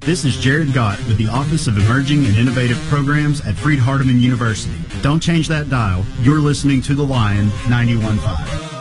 This is Jared Gott with the Office of Emerging and Innovative Programs at Freed-Hardeman University. Don't change that dial. You're listening to The Lion 91.5.